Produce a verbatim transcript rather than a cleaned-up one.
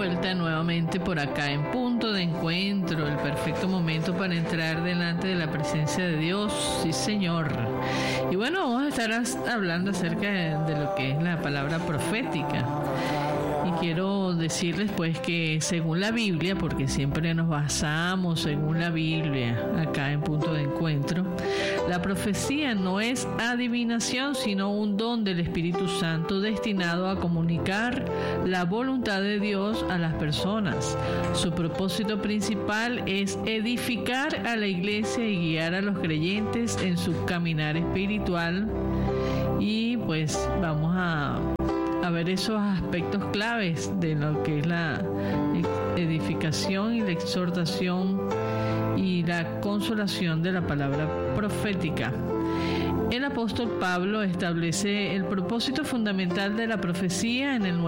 vuelta nuevamente por acá en Punto de Encuentro, el perfecto momento para entrar delante de la presencia de Dios. Sí, Señor. Y bueno, vamos a estar hablando acerca de, de lo que es la palabra profética. Y quiero decirles pues que según la Biblia, porque siempre nos basamos según la Biblia acá en Punto de Encuentro, la profecía no es adivinación, sino un don del Espíritu Santo destinado a comunicar la voluntad de Dios a las personas. Su propósito principal es edificar a la iglesia y guiar a los creyentes en su caminar espiritual. Y pues vamos a a ver esos aspectos claves de lo que es la edificación y la exhortación y la consolación de la palabra profética. El apóstol Pablo establece el propósito fundamental de la profecía en el Nuevo